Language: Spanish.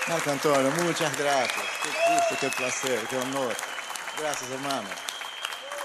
Marco Antonio, muchas gracias. Qué gusto, qué placer, qué honor. Gracias, hermano.